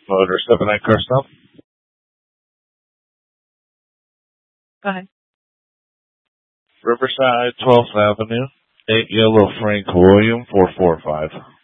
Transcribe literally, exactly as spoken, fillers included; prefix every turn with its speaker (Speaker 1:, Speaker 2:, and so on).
Speaker 1: Motor seven nine car stop.
Speaker 2: Go ahead.
Speaker 1: Riverside, twelfth Avenue, eight Yellow Frank William, four four five.